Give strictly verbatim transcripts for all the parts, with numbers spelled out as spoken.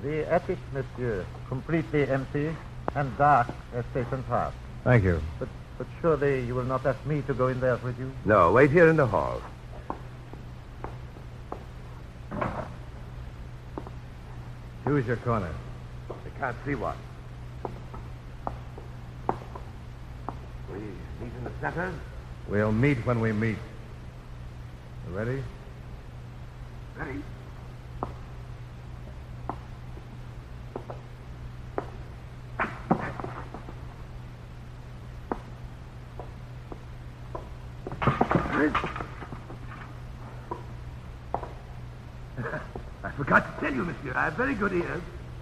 The attic, monsieur, completely empty and dark as station past. Thank you. But, but surely you will not ask me to go in there with you? No, wait here in the hall. Choose your corner. I can't see one. We meet in the center? We'll meet when we meet. You ready? Ready. I forgot to tell you, monsieur, I have very good ears.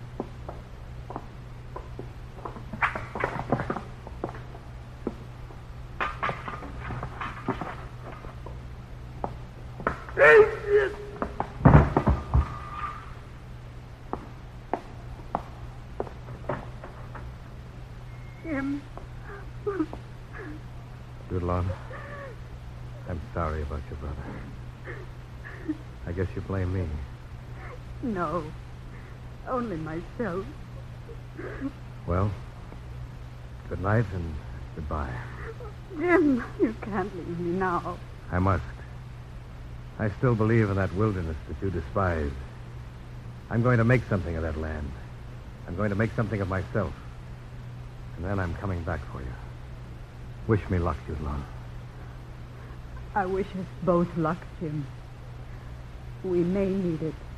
Jim. Judelon, I'm sorry about your brother. I guess you blame me. No. Only myself. Well, good night and goodbye. Jim, you can't leave me now. I must. I still believe in that wilderness that you despise. I'm going to make something of that land. I'm going to make something of myself. And then I'm coming back for you. Wish me luck, Judelon. I wish us both luck, Jim. We may need it.